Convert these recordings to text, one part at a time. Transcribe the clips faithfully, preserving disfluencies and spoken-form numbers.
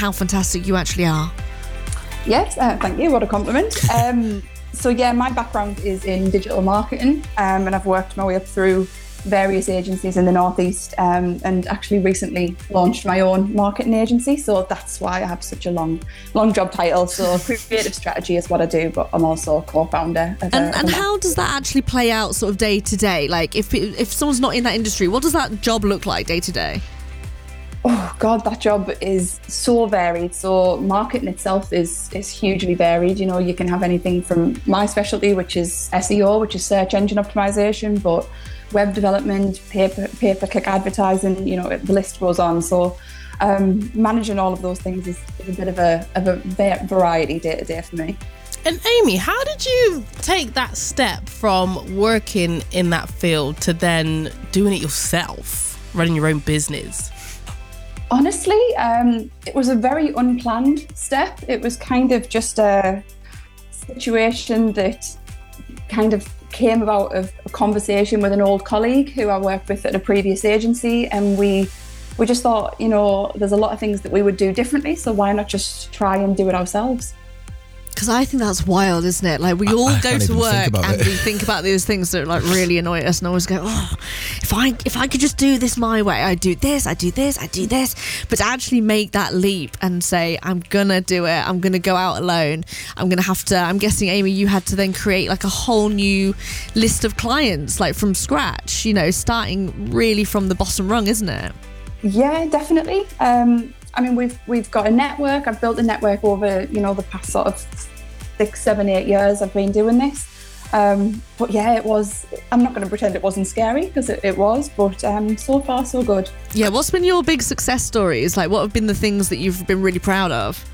how fantastic you actually are. Yes, uh, thank you. What a compliment. Um, so yeah, my background is in digital marketing, um, and I've worked my way up through various agencies in the Northeast, um, and actually recently launched my own marketing agency. So that's why I have such a long, long job title. So creative strategy is what I do, but I'm also a co-founder. Of and a, and of a how does that actually play out sort of day to day? Like if if someone's not in that industry, what does that job look like day to day? Oh God, that job is so varied. So marketing itself is is hugely varied. You know, you can have anything from my specialty, which is S E O, which is search engine optimization, but web development, paper, pay-per-click advertising, you know, the list goes on. So um, managing all of those things is, is a bit of a, of a variety day to day for me. And Amy, how did you take that step from working in that field to then doing it yourself, running your own business? Honestly, um, it was a very unplanned step. It was kind of just a situation that kind of came about of a conversation with an old colleague who I worked with at a previous agency, and we we just thought, you know, there's a lot of things that we would do differently, so why not just try and do it ourselves? Because I think that's wild, isn't it? Like we all I go can't to even think work about and it. we think about those things that like really annoy us, and always go, oh, if I if I could just do this my way, I do this, I do this, I do this. But to actually make that leap and say, I'm gonna do it, I'm gonna go out alone, I'm gonna have to. I'm guessing, Amy, you had to then create like a whole new list of clients, like from scratch. You know, starting really from the bottom rung, isn't it? Yeah, definitely. Um, I mean, we've we've got a network. I've built a network over, you know, the past sort of six, seven, eight years I've been doing this. Um, but yeah, it was, I'm not going to pretend it wasn't scary, because it, it was, but um, so far so good. Yeah, what's been your big success stories? Like what have been the things that you've been really proud of?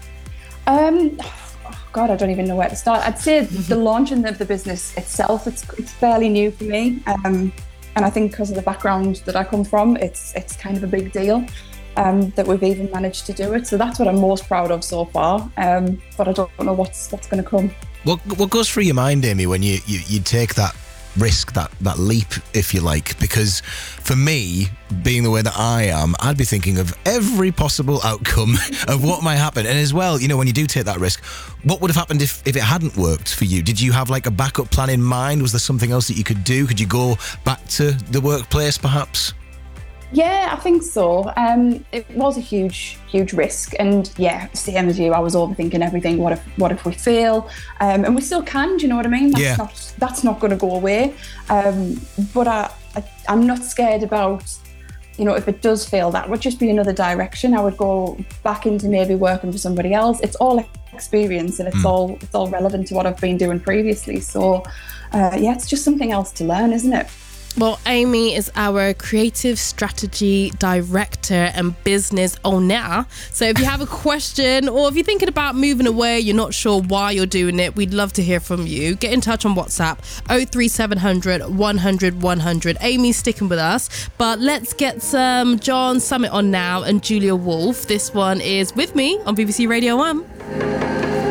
Um, oh God, I don't even know where to start. I'd say the launching of the business itself, it's it's fairly new for me. Um, and I think because of the background that I come from, it's it's kind of a big deal. Um, that we've even managed to do it. So that's what I'm most proud of so far. Um, but I don't know what's what's going to come. What what goes through your mind, Amy, when you, you, you take that risk, that, that leap, if you like? Because for me, being the way that I am, I'd be thinking of every possible outcome of what might happen. And as well, you know, when you do take that risk, what would have happened if, if it hadn't worked for you? Did you have like a backup plan in mind? Was there something else that you could do? Could you go back to the workplace perhaps? Yeah, I think so. Um, it was a huge, huge risk, and yeah, same as you, I was overthinking everything. What if, what if we fail? Um, and we still can. Do you know what I mean? That's yeah. not, that's not going to go away. Um, but I, I, I'm not scared about, you know, if it does fail, that would just be another direction. I would go back into maybe working for somebody else. It's all experience, and it's mm. all, it's all relevant to what I've been doing previously. So, uh, yeah, it's just something else to learn, isn't it? Well, Amy is our creative strategy director and business owner. So if you have a question, or if you're thinking about moving away, you're not sure why you're doing it, we'd love to hear from you. Get in touch on WhatsApp, oh three seven hundred, one hundred, one hundred. Amy's sticking with us, but let's get some John Summit on now and Julia Wolf. This one is With Me on B B C Radio one.